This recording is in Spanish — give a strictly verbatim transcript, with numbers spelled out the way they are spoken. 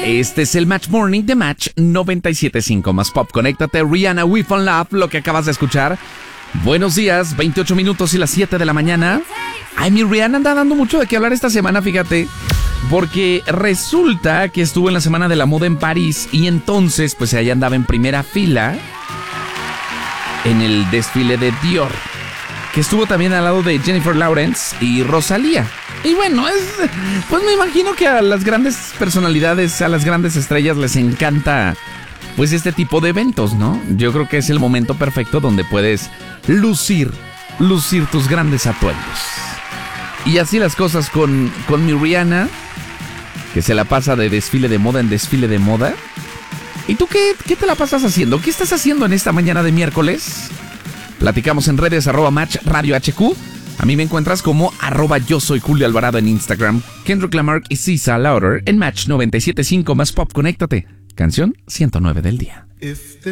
Este es el Match Morning de Match noventa y siete punto cinco más Pop. Conéctate, Rihanna, We Fall Love, lo que acabas de escuchar. Buenos días, veintiocho minutos y las siete de la mañana. Ay, mi Rihanna anda dando mucho de qué hablar esta semana, fíjate. Porque resulta que estuvo en la Semana de la Moda en París y entonces, pues ella andaba en primera fila en el desfile de Dior, que estuvo también al lado de Jennifer Lawrence y Rosalía. Y bueno, es, pues me imagino que a las grandes personalidades, a las grandes estrellas les encanta pues este tipo de eventos, ¿no? Yo creo que es el momento perfecto donde puedes lucir, lucir tus grandes atuendos. Y así las cosas con, con mi Rihanna, que se la pasa de desfile de moda en desfile de moda. ¿Y tú qué, qué te la pasas haciendo? ¿Qué estás haciendo en esta mañana de miércoles? Platicamos en redes, arroba Match Radio H Q. A mí me encuentras como arroba yo soy Julio Alvarado en Instagram. Kendrick Lamar y Cisa Lauder en Match noventa y siete punto cinco más Pop. Conéctate. Canción ciento nueve del día.